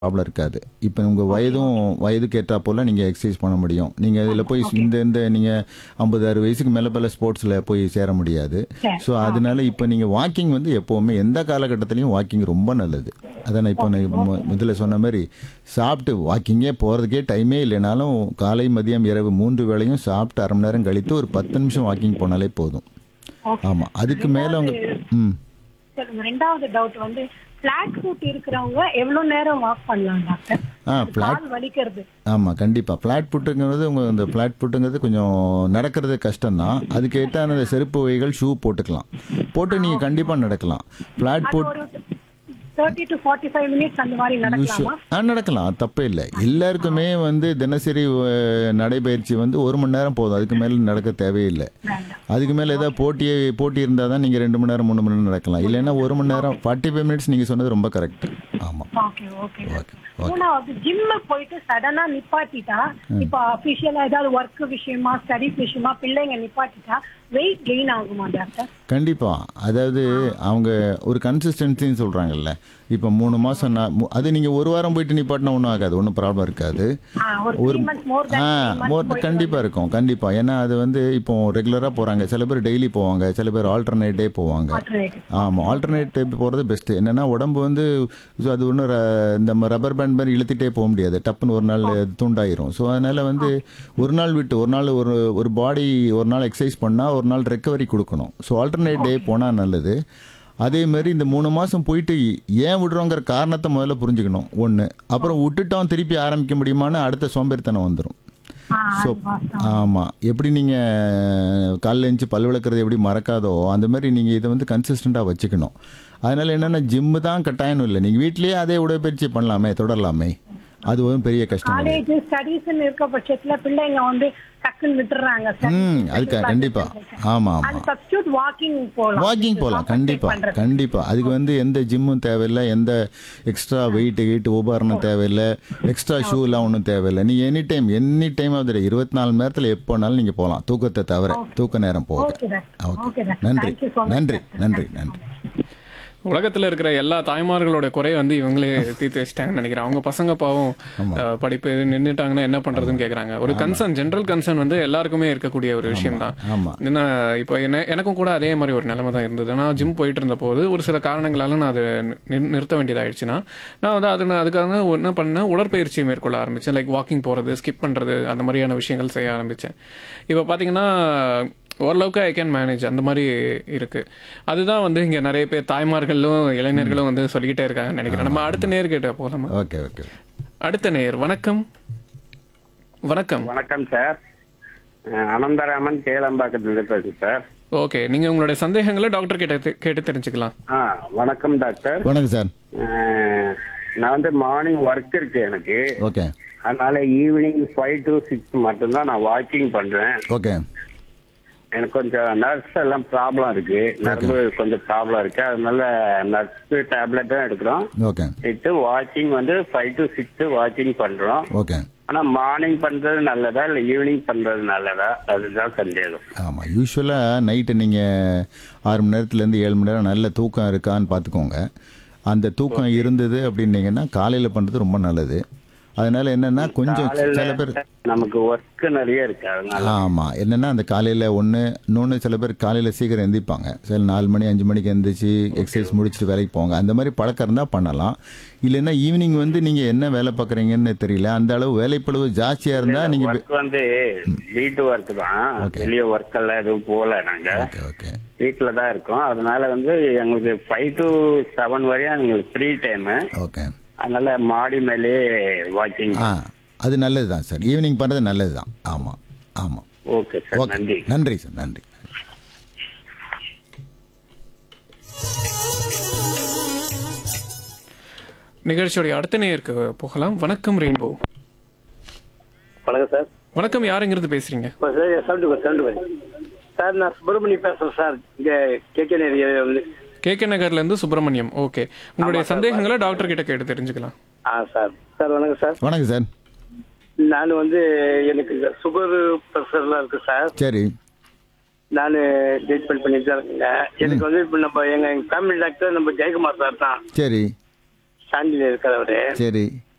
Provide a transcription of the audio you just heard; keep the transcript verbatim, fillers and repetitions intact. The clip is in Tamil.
ப்ராப்ளம் இருக்காது. இப்போ உங்கள் வயதும் வயதுக்கு ஏற்றா போல் நீங்கள் எக்ஸசைஸ் பண்ண முடியும். நீங்கள் இதில் போய் ஓகே. இந்த இந்த நீங்கள் ஐம்பது அறுபது வயசுக்கு மேலே பல ஸ்போர்ட்ஸில் போய் சேர முடியாது. சரி. ஸோ ஆ. அதனால இப்போ நீங்கள் வாக்கிங் வந்து எப்போவுமே எந்த காலகட்டத்திலையும் வாக்கிங் ரொம்ப நல்லது. அதான் நான் இப்போ ஓகே, நான் மு- முதல்ல சொன்ன மாதிரி சாப்பிட்டு வாக்கிங்கே போகிறதுக்கே டைமே இல்லைனாலும் காலை மதியம் இரவு மூன்று வேளையும் சாப்பிட்டு அரை மணி நேரம் கழித்து ஒரு பத்து நிமிஷம் வாக்கிங் போனாலே போதும். ஓகே. ஆமாம் அதுக்கு மேலே அவங்க ம் சரி, ரெண்டாவது டவுட் வந்து பிளாட் ஃபுட் இருக்கிறவங்க எவ்வளவு நேரம் வாக் பண்ணலாம் டாக்டர்? ஆ ஃப்ளாட் கால் வலிக்கிறது. ஆமாம் கண்டிப்பாக ஃப்ளாட் புட்டுங்கிறது உங்கள் இந்த ஃப்ளாட் புட்டுங்கிறது கொஞ்சம் நடக்கிறது கஷ்டம்தான். அதுக்கு ஏற்ற அந்த செருப்பு வகைகள் ஷூ போட்டுக்கலாம். போட்டு நீங்கள் கண்டிப்பாக நடக்கலாம். ஃப்ளாட் அது புட் ஒரு thirty to forty five minutes அந்த மாதிரி நடக்கலாமா? ஆ நடக்கலாம், தப்பே இல்லை. எல்லாருக்குமே வந்து தினசரி அஹ், நடைபயிற்சி வந்து ஒரு மணி நேரம் போதும். அதுக்கு மேலே நடக்க தேவையில்லை. வேண்டாம். அதுக்கு மேலே ஏதாவது போட்டியே போட்டி இருந்தால் தான் நீங்கள் ரெண்டு மணி நேரம் மூணு மணி நேரம் நடக்கலாம். இல்லைன்னா ஒரு மணி நேரம் ஃபார்ட்டி ஃபைவ் மினிட்ஸ் நீங்கள் சொன்னது ரொம்ப கரெக்ட். ஆமாம் ஓகே ஓகே ஓகே ஓகே மூணாவது ஜிம்ம போயிட்டு சடனா நிப்பாட்டிட்டா, இப்ப அபிஷியலா ஏதாவது ஒர்க் விஷயமா ஸ்டடிஸ் விஷயமா பிள்ளைங்க நிப்பாட்டிட்டா வெயிட் கெயின் ஆகுமா டாக்டர்? கண்டிப்பாக. அதாவது அவங்க ஒரு கன்சிஸ்டன்சின்னு சொல்கிறாங்கல்ல. இப்போ மூணு மாதம் அது நீங்கள் ஒரு வாரம் போயிட்டு நிப்பாட்டினா ஒன்றும் ஆகாது, ஒன்றும் ப்ராப்ளம் இருக்காது. ஆ, ஒரு ஒரு three months, more than ஆ three months மோர் போயிட்டு கண்டிப்பாக இருக்கும் கண்டிப்பாக. ஏன்னா அது வந்து இப்போ ரெகுலராக போகிறாங்க. சில பேர் டெய்லி போவாங்க, சில பேர் ஆல்டர்னேட் டே போவாங்க. alternative. ஆமாம் ஆல்டர்னேட் டே போகிறது பெஸ்ட்டு. என்னென்னா உடம்பு வந்து so அது ஒன்றும் இந்த ரப்பர் பேண்ட் மாதிரி இழுத்துட்டே போக முடியாது. டப்புன்னு ஒரு நாள் துண்டாயிரும். ஸோ அதனால் வந்து ஒரு நாள் விட்டு ஒரு நாள் ஒரு ஒரு பாடி ஒரு நாள் எக்ஸசைஸ் பண்ணால் ஒரு நாள் ரெக்கவரி கொடுக்கணும். ஸோ ஆல்டர்னேட் டே போனால் நல்லது. அதே மாதிரி இந்த மூணு மாதம் போயிட்டு ஏன் விடுறோங்கிற காரணத்தை முதல்ல புரிஞ்சுக்கணும் ஒன்று. அப்புறம் விட்டுட்டோம் திருப்பி ஆரம்பிக்க முடியுமான்னு அடுத்த சோம்பேறித்தனம் வந்துடும். ஆ, ஸோ அது வாஸ்தவம். ஆமாம் எப்படி நீங்கள் காலைல எழுந்துச்சி பல் விளக்குறது எப்படி மறக்காதோ அந்த மாதிரி நீங்கள் இதை வந்து கன்சிஸ்டண்ட்டாக வச்சுக்கணும். அதனால் என்னென்னா ஜிம்மு தான் கட்டாயம் இல்லை. நீங்கள் வீட்டிலேயே அதே உடற்பயிற்சி பண்ணலாமே, தொடரலாமே. அது ஒரு பெரிய கஷ்டம் கிடையாது. காலேஜ் ஸ்டடீஸ்ன்னு இருக்க பட்சத்துல பிள்ளைங்க வந்து டக்குன்னு விட்டுறாங்க. ம் அதுக்கு கண்டிப்பாக ஆமாம் அது ஆமாம் சப்ஸ்டியூட் வாக்கிங் போலாம். வாக்கிங் போகலாம் கண்டிப்பாக கண்டிப்பாக. அதுக்கு வந்து எந்த ஜிம்மும் தேவையில்லை, எந்த எக்ஸ்ட்ரா வெயிட் வெயிட் உபகரணம் தேவையில்லை, எக்ஸ்ட்ரா ஷூலாம் ஒன்றும் தேவையில்லை. நீங்கள் எனி டைம் எனி டைம் அதில் இருபத்தி நாலு மணி நேரத்தில் எப்போனாலும் நீங்கள் போகலாம், தூக்கத்தை தவிர தூக்க நேரம் போக. Okay doctor. Okay okay doctor. நன்றி Thank you so much, நன்றி டாக்டர். நன்றி நன்றி. உலகத்துல இருக்கிற எல்லா தாய்மார்களோட குறை வந்து இவங்களே தீர்த்து வச்சிட்டாங்கன்னு நினைக்கிறேன். அவங்க பசங்க பாவம் அஹ், படிப்பு நின்றுட்டாங்கன்னா என்ன பண்றதுன்னு கேக்குறாங்க. ஒரு கன்சர்ன், ஜென்ரல் கன்சர்ன் வந்து எல்லாருக்குமே இருக்கக்கூடிய ஒரு விஷயம் தான். ஆமாம் என்ன இப்போ என்ன எனக்கும் கூட அதே மாதிரி ஒரு நிலைமை தான் இருந்தது. நான் ஜிம் போயிட்டு இருந்த போது ஒரு சில காரணங்களால நான் அதை நி- நிறுத்த வேண்டியதாயிடுச்சுன்னா நான் வந்து அது நான் அதுக்காக என்ன பண்ணேன், உடற்பயிற்சி மேற்கொள்ள ஆரம்பித்தேன். லைக் வாக்கிங் போகிறது, ஸ்கிப் பண்ணுறது, அந்த மாதிரியான விஷயங்கள் செய்ய ஆரம்பித்தேன். இப்போ பார்த்தீங்கன்னா ஓரளவுக்கு ஐ கேன் மேனேஜ் அந்த மாதிரி இருக்கு. அதுதான் வந்து இங்கே நிறைய பேர் தாய்மார்களும் இளைஞர்களும் வந்து சொல்லிக்கிட்டே இருக்காங்கன்னு நினைக்கிறேன். நம்ம அடுத்த நேர் கேட்ட போலாமா? ஓகே ஓகே அடுத்த நேர் வணக்கம். வணக்கம். வணக்கம் சார். அஹ் அனந்தராமன் கேளம்பாக்கத்துல பேசுறேன் சார். ஓகே, நீங்க உங்களுடைய சந்தேகங்களை டாக்டர் கிட்ட தெ- கேட்டு தெரிஞ்சுக்கலாம். ஆ வணக்கம் டாக்டர். வணக்கம் சார். அஹ் நான் வந்து மார்னிங் ஒர்க் இருக்கு எனக்கு. ஓகே அதனால ஈவினிங் ஃபைவ் டு சிக்ஸ் மட்டும்தான் நான் வாக்கிங் பண்றேன். ஓகே எனக்கு கொஞ்சம் நர்ஸ் எல்லாம் ப்ராப்ளம் இருக்கு, நர்வு கொஞ்சம் ப்ராப்ளம் இருக்கு. அதனால நர்ஸ் டேப்லெட் தான் எடுக்கிறோம். ஓகே இட்டு வாக்கிங் வந்து ஃபைவ் டு சிக்ஸ் வாக்கிங் பண்றோம். ஓகே ஆனா மார்னிங் பண்றது நல்லதா இல்ல ஈவினிங் பண்றது நல்லதா, அதுதான் சந்தேகம். ஆமாம் யூஸ்வலாக நைட்டு நீங்கள் ஆறு மணி நேரத்துலேருந்து ஏழு மணி நேரம் நல்ல தூக்கம் இருக்கான்னு பார்த்துக்கோங்க. அந்த தூக்கம் இருந்தது அப்படின்னீங்கன்னா காலையில் பண்ணுறது ரொம்ப நல்லது. அதனால என்னென்னா கொஞ்சம் சில பேர் காலையில நமக்கு ஒர்க் நிறைய இருக்கு, அதனால ஆமாம் என்னென்னா அந்த காலையில் ஒன்று இன்னொன்று சில பேர் காலையில் சீக்கிரம் எந்திரிப்பாங்க. சில நாலு மணி அஞ்சு மணிக்கு எந்திரிச்சு எக்ஸசைஸ் முடிச்சுட்டு வேலைக்கு போவாங்க. அந்த மாதிரி பழக்கம் இருந்தால் பண்ணலாம். இல்லைன்னா ஈவினிங் வந்து நீங்கள் என்ன வேலை பார்க்குறீங்கன்னு தெரியல, அந்த அளவு வேலைப்பளவு ஜாஸ்தியாக இருந்தால் நீங்கள் ஒர்க் வந்து வீட்டு ஒர்க் தான், Okay. வெளிய ஒர்க் எல்லாம் எதுவும் போகல. நாங்க ஓகே ஓகே வீட்டுல தான் இருக்கோம். அதனால வந்து எங்களுக்கு ஃபைவ் டு செவன் வரையும் எங்களுக்கு ஃப்ரீ டைம். ஓகே அதனால மாடி மேலே வாக்கிங். ஆ அது நல்லது தான் சார். ஈவினிங் பண்ணுறது நல்லது தான். ஆமாம் ஆமாம் ஓகே சார், ஓகே நன்றி. நன்றி சார் நன்றி. நிகழ்ச்சியோடைய அடுத்த நேருக்கு போகலாம். வணக்கம் ரெயின்போ. வணக்கம் சார். வணக்கம், யாருங்கிறது பேசுறீங்க? சவுண்டு சவுண்டு சார், நான் சுப்பிரமணியம் பேசுறேன் சார். இங்க கேகே ஏரியா வந்து. கே கே நகர்ல இருந்து சுப்பிரமணியம். ஓகே, உங்களுடைய சந்தேகங்களை டாக்டர் கிட்ட கேட்டு தெரிஞ்சுக்கலாம். ஆ சார். சார் வணக்கம் சார். வணக்கம் சார். நான் வந்து எனக்கு சுகர் ப்ரெஷர்லாம் இருக்கு சார். சரி நான் ட்ரீட்மெண்ட் பண்ணிட்டு தான் இருக்கேங்க. எனக்கு வந்து இப்போ நம்ம எங்க ஃபேமிலி டாக்டர் நம்ம ஜெயக்குமார் சார் தான், சரி சாண்டியில் இருக்கிறவரு. சரி